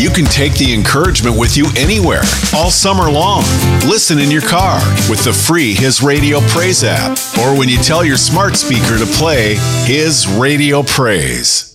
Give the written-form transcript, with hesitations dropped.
You can take the encouragement with you anywhere, all summer long. Listen in your car with the free His Radio Praise app, or when you tell your smart speaker to play His Radio Praise.